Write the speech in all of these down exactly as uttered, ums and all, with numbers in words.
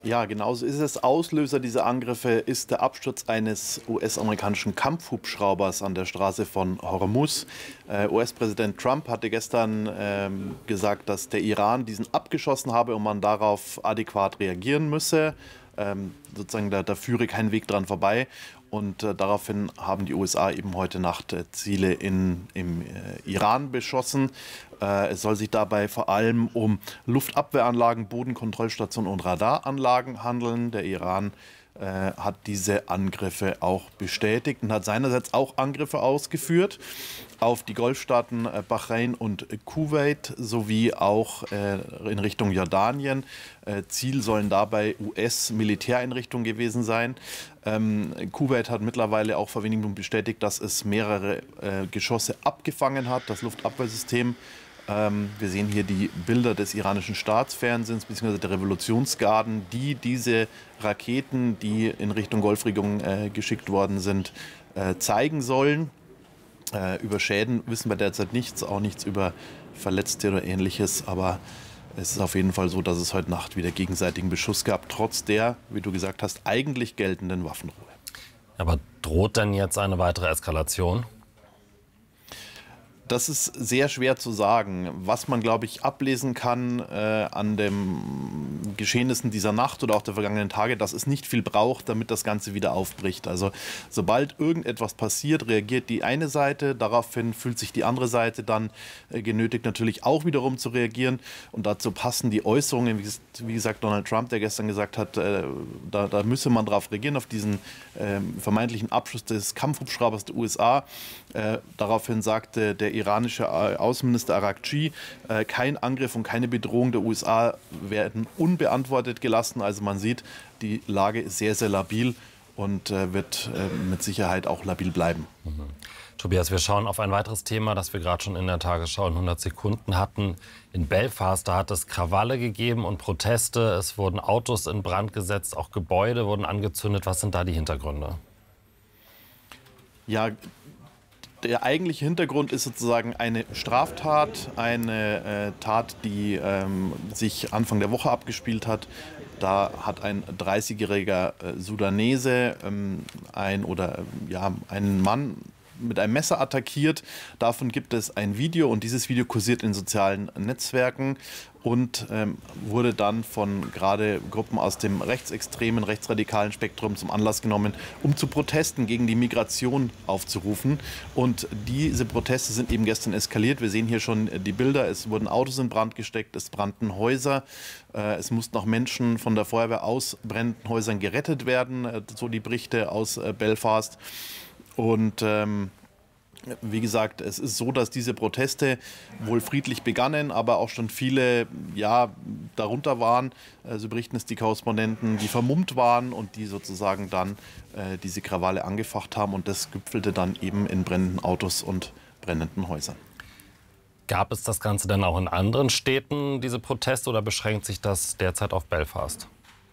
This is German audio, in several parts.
Ja, genauso ist es. Auslöser dieser Angriffe ist der Absturz eines U S-amerikanischen Kampfhubschraubers an der Straße von Hormuz. Äh, U S-Präsident Trump hatte gestern ähm, gesagt, dass der Iran diesen abgeschossen habe und man darauf adäquat reagieren müsse. Ähm, sozusagen, da, da führe kein Weg dran vorbei. Und äh, daraufhin haben die U S A eben heute Nacht äh, Ziele in, im äh, Iran beschossen. Äh, es soll sich dabei vor allem um Luftabwehranlagen, Bodenkontrollstationen und Radaranlagen handeln. Der Iran äh, hat diese Angriffe auch bestätigt und hat seinerseits auch Angriffe ausgeführt auf die Golfstaaten äh, Bahrain und Kuwait sowie auch äh, in Richtung Jordanien. Äh, Ziel sollen dabei U S-Militäreinrichtungen gewesen sein. Ähm, Kuwait hat mittlerweile auch vor wenigen Minuten bestätigt, dass es mehrere äh, Geschosse abgefangen hat, das Luftabwehrsystem. Ähm, wir sehen hier die Bilder des iranischen Staatsfernsehens bzw. der Revolutionsgarden, die diese Raketen, die in Richtung Golfregion äh, geschickt worden sind, äh, zeigen sollen. Äh, über Schäden wissen wir derzeit nichts, auch nichts über Verletzte oder Ähnliches, aber es ist auf jeden Fall so, dass es heute Nacht wieder gegenseitigen Beschuss gab, trotz der, wie du gesagt hast, eigentlich geltenden Waffenruhe. Aber droht denn jetzt eine weitere Eskalation? Das ist sehr schwer zu sagen. Was man, glaube ich, ablesen kann äh, an den Geschehnissen dieser Nacht oder auch der vergangenen Tage, dass es nicht viel braucht, damit das Ganze wieder aufbricht. Also sobald irgendetwas passiert, reagiert die eine Seite, daraufhin fühlt sich die andere Seite dann äh, genötigt, natürlich auch wiederum zu reagieren. Und dazu passen die Äußerungen, wie, wie gesagt, Donald Trump, der gestern gesagt hat, äh, da, da müsse man darauf reagieren, auf diesen äh, vermeintlichen Abschuss des Kampfhubschraubers der U S A. Äh, daraufhin sagte der iranische Außenminister Araghchi, äh, kein Angriff und keine Bedrohung der U S A werden unbeantwortet gelassen. Also man sieht, die Lage ist sehr, sehr labil und äh, wird äh, mit Sicherheit auch labil bleiben. Mhm. Tobias, wir schauen auf ein weiteres Thema, das wir gerade schon in der Tagesschau in hundert Sekunden hatten. In Belfast, da hat es Krawalle gegeben und Proteste. Es wurden Autos in Brand gesetzt, auch Gebäude wurden angezündet. Was sind da die Hintergründe? Ja, der eigentliche Hintergrund ist sozusagen eine Straftat, eine äh, Tat, die ähm, sich Anfang der Woche abgespielt hat. Da hat ein dreißigjähriger äh, Sudanese ähm, ein oder ja, einen Mann mit einem Messer attackiert. Davon gibt es ein Video und dieses Video kursiert in sozialen Netzwerken und ähm, wurde dann von gerade Gruppen aus dem rechtsextremen, rechtsradikalen Spektrum zum Anlass genommen, um zu Protesten gegen die Migration aufzurufen. Und diese Proteste sind eben gestern eskaliert. Wir sehen hier schon die Bilder. Es wurden Autos in Brand gesteckt, es brannten Häuser. Äh, es mussten auch Menschen von der Feuerwehr aus brennenden Häusern gerettet werden, äh, so die Berichte aus äh, Belfast. Und ähm, wie gesagt, es ist so, dass diese Proteste wohl friedlich begannen, aber auch schon viele ja, darunter waren, äh, so berichten es die Korrespondenten, die vermummt waren und die sozusagen dann äh, diese Krawalle angefacht haben. Und das gipfelte dann eben in brennenden Autos und brennenden Häusern. Gab es das Ganze denn auch in anderen Städten, diese Proteste, oder beschränkt sich das derzeit auf Belfast?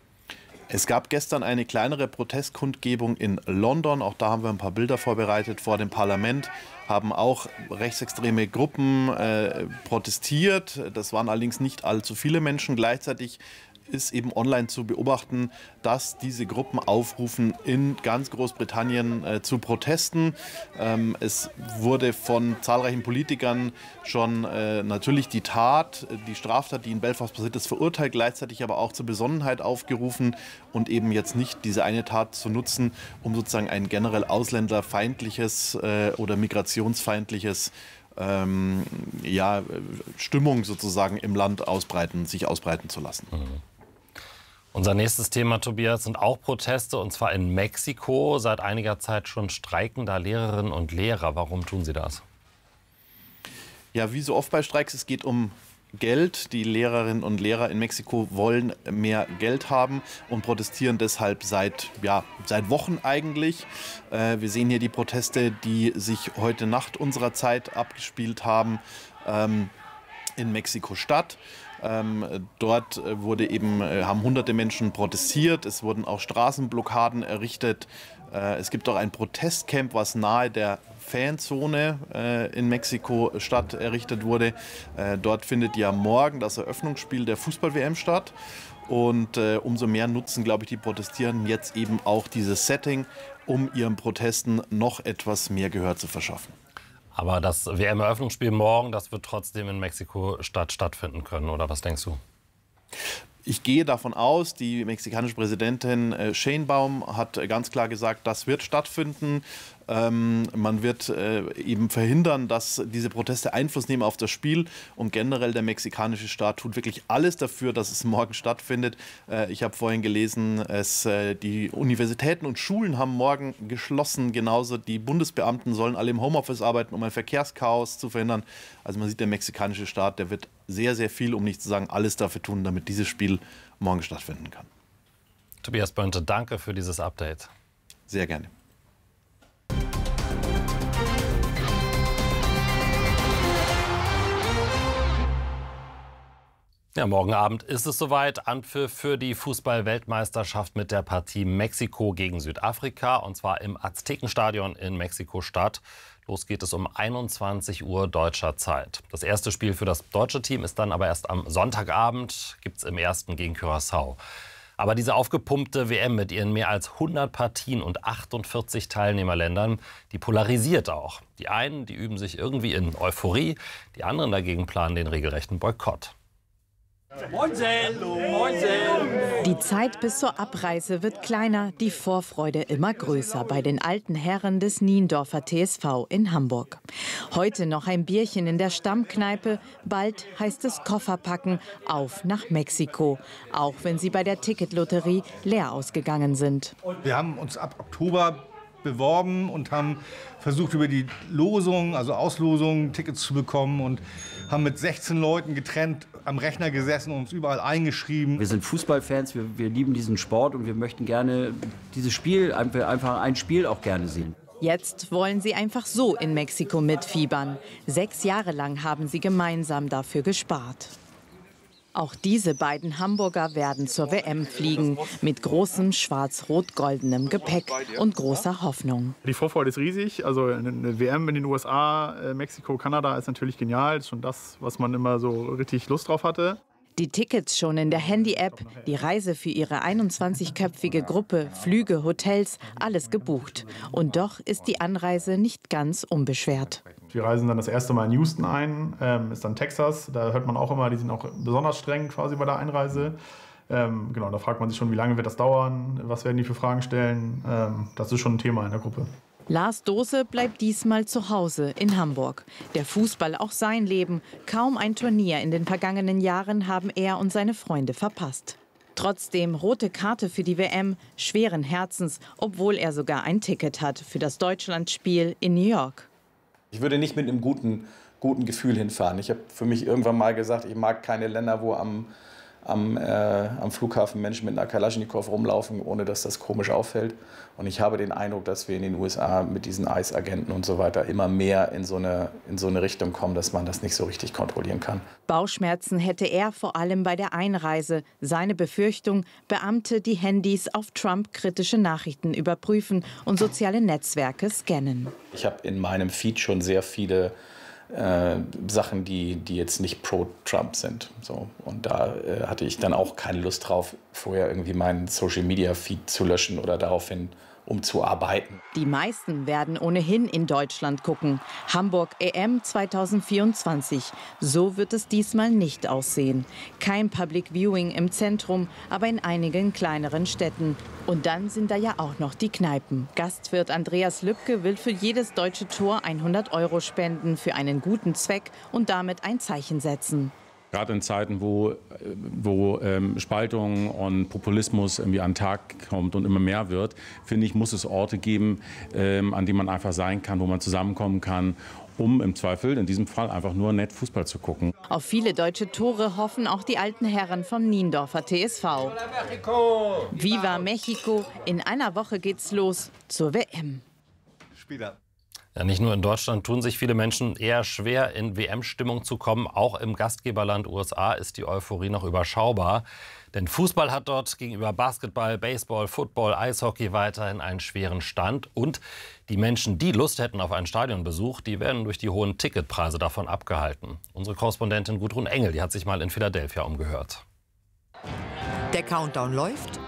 Es gab gestern eine kleinere Protestkundgebung in London. Auch da haben wir ein paar Bilder vorbereitet vor dem Parlament. Haben auch rechtsextreme Gruppen äh, protestiert. Das waren allerdings nicht allzu viele Menschen. Gleichzeitig ist eben online zu beobachten, dass diese Gruppen aufrufen, in ganz Großbritannien äh, zu Protesten. Ähm, es wurde von zahlreichen Politikern schon äh, natürlich die Tat, die Straftat, die in Belfast passiert ist, verurteilt, gleichzeitig aber auch zur Besonnenheit aufgerufen und eben jetzt nicht diese eine Tat zu nutzen, um sozusagen ein generell ausländerfeindliches äh, oder migrationsfeindliches ähm, ja, Stimmung sozusagen im Land ausbreiten, sich ausbreiten zu lassen. Mhm. Unser nächstes Thema, Tobias, sind auch Proteste, und zwar in Mexiko. Seit einiger Zeit schon streiken da Lehrerinnen und Lehrer. Warum tun sie das? Ja, wie so oft bei Streiks, es geht um Geld. Die Lehrerinnen und Lehrer in Mexiko wollen mehr Geld haben und protestieren deshalb seit, ja, seit Wochen eigentlich. Äh, wir sehen hier die Proteste, die sich heute Nacht unserer Zeit abgespielt haben ähm, in Mexiko-Stadt. Ähm, dort wurde eben, äh, haben hunderte Menschen protestiert, es wurden auch Straßenblockaden errichtet. Äh, es gibt auch ein Protestcamp, was nahe der Fanzone äh, in Mexiko-Stadt errichtet wurde. Äh, dort findet ja morgen das Eröffnungsspiel der Fußball-W M statt. Und äh, umso mehr nutzen, glaube ich, die Protestierenden jetzt eben auch dieses Setting, um ihren Protesten noch etwas mehr Gehör zu verschaffen. Aber das W M-Eröffnungsspiel morgen, das wird trotzdem in Mexiko-Stadt stattfinden können, oder was denkst du? Ich gehe davon aus, die mexikanische Präsidentin äh, Sheinbaum hat äh, ganz klar gesagt, das wird stattfinden. Ähm, man wird äh, eben verhindern, dass diese Proteste Einfluss nehmen auf das Spiel. Und generell der mexikanische Staat tut wirklich alles dafür, dass es morgen stattfindet. Äh, ich habe vorhin gelesen, es, äh, die Universitäten und Schulen haben morgen geschlossen. Genauso die Bundesbeamten sollen alle im Homeoffice arbeiten, um ein Verkehrschaos zu verhindern. Also man sieht, der mexikanische Staat, der wird sehr, sehr viel, um nicht zu sagen alles dafür tun, damit dieses Spiel morgen stattfinden kann. Tobias Bönte, danke für dieses Update. Sehr gerne. Ja, morgen Abend ist es soweit. Anpfiff für die Fußball-Weltmeisterschaft mit der Partie Mexiko gegen Südafrika. Und zwar im Aztekenstadion in Mexiko-Stadt. Los geht es um einundzwanzig Uhr deutscher Zeit. Das erste Spiel für das deutsche Team ist dann aber erst am Sonntagabend. Gibt es im ersten gegen Curaçao. Aber diese aufgepumpte W M mit ihren mehr als hundert Partien und achtundvierzig Teilnehmerländern, die polarisiert auch. Die einen, die üben sich irgendwie in Euphorie. Die anderen dagegen planen den regelrechten Boykott. Die Zeit bis zur Abreise wird kleiner, die Vorfreude immer größer bei den alten Herren des Niendorfer T S V in Hamburg. Heute noch ein Bierchen in der Stammkneipe, bald heißt es Koffer packen, auf nach Mexiko, auch wenn sie bei der Ticketlotterie leer ausgegangen sind. Wir haben uns ab Oktober beworben und haben versucht, über die Losung, also Auslosung, Tickets zu bekommen und haben mit sechzehn Leuten getrennt am Rechner gesessen und uns überall eingeschrieben. Wir sind Fußballfans, wir, wir lieben diesen Sport und wir möchten gerne dieses Spiel, einfach ein Spiel auch gerne sehen. Jetzt wollen sie einfach so in Mexiko mitfiebern. Sechs Jahre lang haben sie gemeinsam dafür gespart. Auch diese beiden Hamburger werden zur W M fliegen, mit großem schwarz-rot-goldenem Gepäck und großer Hoffnung. Die Vorfreude ist riesig. Also eine W M in den U S A, Mexiko, Kanada ist natürlich genial. Das ist schon das, was man immer so richtig Lust drauf hatte. Die Tickets schon in der Handy-App, die Reise für ihre einundzwanzigköpfige Gruppe, Flüge, Hotels, alles gebucht. Und doch ist die Anreise nicht ganz unbeschwert. Wir reisen dann das erste Mal in Houston ein, ähm, ist dann Texas. Da hört man auch immer, die sind auch besonders streng quasi bei der Einreise. Ähm, genau, da fragt man sich schon, wie lange wird das dauern, was werden die für Fragen stellen. Ähm, das ist schon ein Thema in der Gruppe. Lars Dose bleibt diesmal zu Hause in Hamburg. Der Fußball auch sein Leben. Kaum ein Turnier in den vergangenen Jahren haben er und seine Freunde verpasst. Trotzdem rote Karte für die W M, schweren Herzens, obwohl er sogar ein Ticket hat für das Deutschlandspiel in New York. Ich würde nicht mit einem guten, guten Gefühl hinfahren. Ich habe für mich irgendwann mal gesagt, ich mag keine Länder, wo am, am, äh, am Flughafen Menschen mit einer Kalaschnikow rumlaufen, ohne dass das komisch auffällt. Und ich habe den Eindruck, dass wir in den U S A mit diesen I C E-Agenten und so weiter immer mehr in so eine, in so eine Richtung kommen, dass man das nicht so richtig kontrollieren kann. Bauchschmerzen hätte er vor allem bei der Einreise. Seine Befürchtung, Beamte die Handys auf Trump-kritische Nachrichten überprüfen und soziale Netzwerke scannen. Ich habe in meinem Feed schon sehr viele äh, Sachen, die, die jetzt nicht pro-Trump sind. So. Und da äh, hatte ich dann auch keine Lust drauf, vorher irgendwie meinen Social-Media-Feed zu löschen oder daraufhin umzuarbeiten. Die meisten werden ohnehin in Deutschland gucken. Hamburg E M zweitausendvierundzwanzig. So wird es diesmal nicht aussehen. Kein Public Viewing im Zentrum, aber in einigen kleineren Städten. Und dann sind da ja auch noch die Kneipen. Gastwirt Andreas Lübke will für jedes deutsche Tor hundert Euro spenden für einen guten Zweck und damit ein Zeichen setzen. Gerade in Zeiten, wo, wo ähm, Spaltung und Populismus irgendwie an den Tag kommt und immer mehr wird, finde ich, muss es Orte geben, ähm, an denen man einfach sein kann, wo man zusammenkommen kann, um im Zweifel, in diesem Fall, einfach nur nett Fußball zu gucken. Auf viele deutsche Tore hoffen auch die alten Herren vom Niendorfer T S V. Viva Mexico! In einer Woche geht's los zur W M. Später. Ja, nicht nur in Deutschland tun sich viele Menschen eher schwer, in W M-Stimmung zu kommen. Auch im Gastgeberland U S A ist die Euphorie noch überschaubar. Denn Fußball hat dort gegenüber Basketball, Baseball, Football, Eishockey weiterhin einen schweren Stand. Und die Menschen, die Lust hätten auf einen Stadionbesuch, die werden durch die hohen Ticketpreise davon abgehalten. Unsere Korrespondentin Gudrun Engel, die hat sich mal in Philadelphia umgehört. Der Countdown läuft